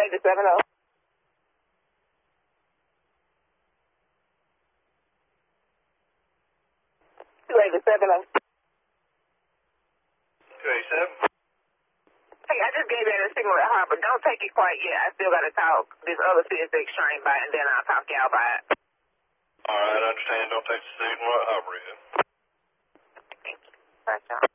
287. 287. 287. Hey, I just gave you a signal at Harbor. Don't take it quite yet. I still got to talk this other CSX train by, and then I'll talk y'all by it. All right, I understand. Don't take the signal at Harbor yet. Thank you. Bye, y'all.